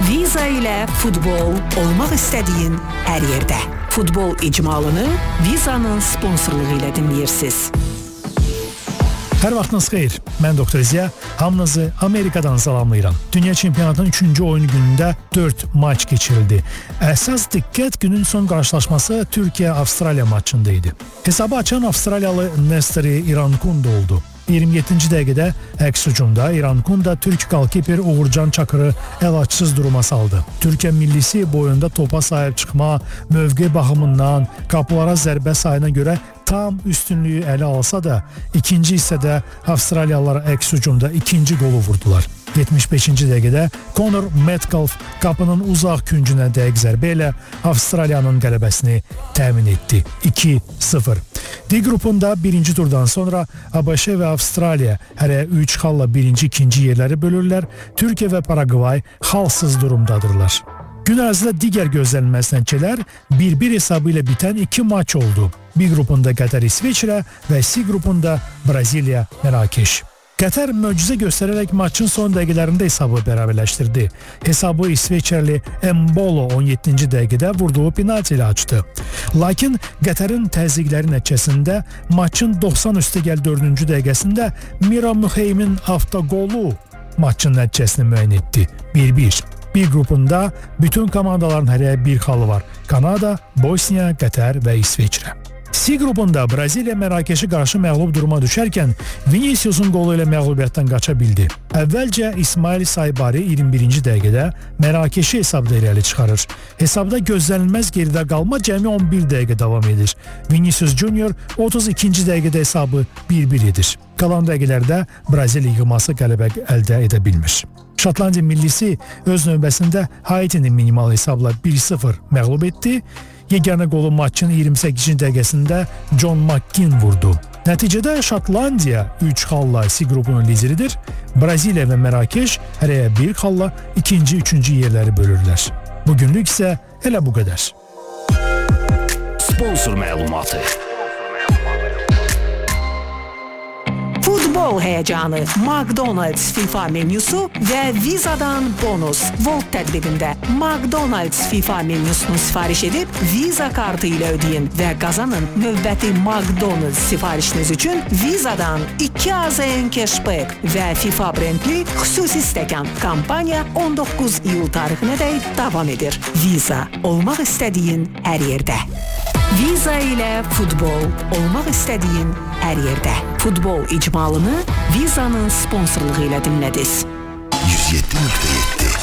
Viza ilə futbol olmaq istədiyin hər yerdə. Futbol icmalını Vizanın sponsorluğu ilə dinləyirsiniz. Hər vaxtınız xeyir. Mən Doktor Ziya, hamınızı Amerikadan salamlayıram. Dünya çempionatının 3-cü oyun günündə 4 maç keçirildi. Əsas diqqət günün son qarşılaşması Türkiyə-Avstraliya maçında idi. Hesabı açan Avstraliyalı Nesteri İrankunda oldu. 27-ci dəqiqədə əks hücumda İrankunda Türk qalkiper Uğurcan Çakırı əlacsız duruma saldı. Türkiyə millisi boyunda topa sahib çıxma, mövqe baxımından, qapılara zərbə sayına görə tam üstünlüyü ələ alsa da, ikinci hissədə Avstraliyalılar əks hücumda ikinci qolu vurdular. 75-ci dəqiqədə Conor Metcalf qapının uzaq küncünə dəqiq zərbə ilə Avstraliyanın qələbəsini təmin etdi. 2-0. D qrupunda birinci turdan sonra ABŞ və Avstraliya hərə 3 xalla birinci, ikinci yerləri bölürlər. Türkiyə və Paragvay xalsız durumdadırlar. Gün ərzində digər gözlənilməz nəticələr 1-1 hesabı ilə bitən 2 maç oldu. B qrupunda Qətər İsveçrə və C qrupunda Braziliya Mərakeş. Qətər möcüzə göstərərək maçın son dəqiqələrində hesabı bərabərləşdirdi. Hesabı İsveçrəli Embolo 17-ci dəqiqədə vurduğu penalti ilə açdı. Lakin Qətərin təzyiqləri nəticəsində maçın 90+4-cü dəqiqəsində Mira Müheymin avtoqolu maçın nəticəsini müəyyən etdi. 1-1. B qrupunda bütün komandaların hərəyə bir xalı var. Kanada, Bosniya, Qətər və İsveçrə. C qrupunda Braziliya Mərakeşi qarşı məğlub duruma düşərkən Vinicius'un qolu ilə məğlubiyyətdən qaça bildi. Əvvəlcə İsmail Saybari 21-ci dəqiqədə Mərakeşi hesabda irəli çıxarır. Hesabda gözlənilməz geridə qalma cəmi 11 dəqiqə davam edir. Vinicius Junior 32-ci dəqiqədə hesabı 1-1 edir. Qalan dəqiqələrdə Braziliya yığması qələbə əldə edə bilmir. Şotlandiya millisi öz növbəsində Haitini minimal hesabla 1-0 məğlub etdi. Yeganə qolu maçın 28-ci dəqiqəsində John McKean vurdu. Nəticədə Şotlandiya 3 xalla C qrupunun lideridir. Braziliya və Mərakeş hərəyə 1 xalla ikinci, üçüncü yerləri bölürlər. Bugünlük isə elə bu qədər. Sponsor məlumatı. Futbol heyecanı, McDonald's FIFA menüsü ve Viza'dan bonus. Volt tədbirində McDonald's FIFA menüsünü sifariş edib Visa kartı ilə ödeyin və qazanın növbəti McDonald's sifarişiniz üçün Viza'dan 2 AZN cashback və FIFA brendli xüsusi stəkan. Kampanya 19 iyul tarixinə dək davam edir. Visa, olmaq istədiyin hər yerdə. Viza ilə futbol olmaq istədiyin hər yerdə. Futbol icmalını Vizanın sponsorluğu ilə dinlədiniz. 107.7